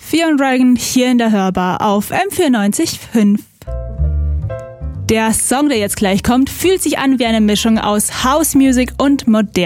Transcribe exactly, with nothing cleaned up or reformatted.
Fear and Dragon hier in der Hörbar auf M vierundneunzig Komma fünf. Der Song, der jetzt gleich kommt, fühlt sich an wie eine Mischung aus House Music und modern.